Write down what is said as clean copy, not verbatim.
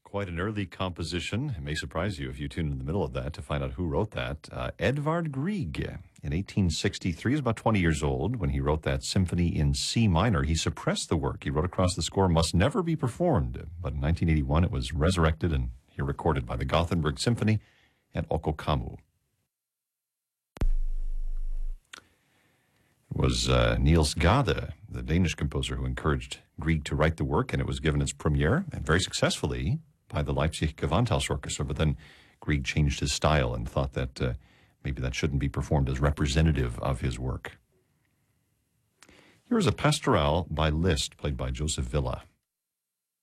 Quite an early composition. It may surprise you if you tune in the middle of that to find out who wrote that. Edvard Grieg in 1863. He was about 20 years old when he wrote that symphony in C minor. He suppressed the work. He wrote across the score, must never be performed. But in 1981, it was resurrected and here recorded by the Gothenburg Symphony at Okokamu. It was Niels Gade, the Danish composer, who encouraged Grieg to write the work, and it was given its premiere, and very successfully, by the Leipzig Gewandhaus Orchestra. But then Grieg changed his style and thought that maybe that shouldn't be performed as representative of his work. Here is a pastoral by Liszt, played by Joseph Villa.